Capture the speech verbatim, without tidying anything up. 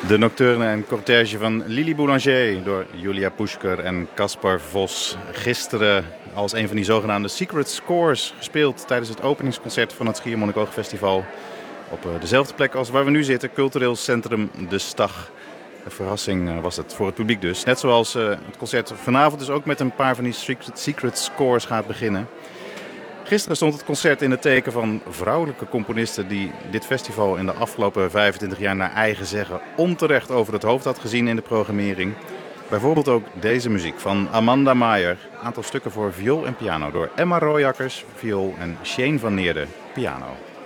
De nocturne en cortège van Lili Boulanger door Julia Puschker en Caspar Vos. Gisteren als een van die zogenaamde secret scores gespeeld tijdens het openingsconcert van het Schiermonnikoog-festival. Op dezelfde plek als waar we nu zitten, cultureel centrum De Stag. Een verrassing was het voor het publiek dus. Net zoals het concert vanavond dus ook met een paar van die secret scores gaat beginnen. Gisteren stond het concert in het teken van vrouwelijke componisten die dit festival in de afgelopen vijfentwintig jaar naar eigen zeggen onterecht over het hoofd had gezien in de programmering. Bijvoorbeeld ook deze muziek van Amanda Maier. Een aantal stukken voor viool en piano door Emma Royakkers, viool en Shane van Neerden, piano.